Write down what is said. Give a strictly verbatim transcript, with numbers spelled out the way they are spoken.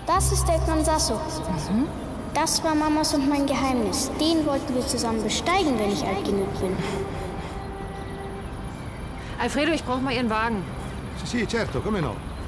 Das ist der Gran Sasso. Mhm. Das war Mamas und mein Geheimnis. Den wollten wir zusammen besteigen, wenn ich alt genug bin. Alfredo, ich brauche mal Ihren Wagen. Sì, sì, certo, come no.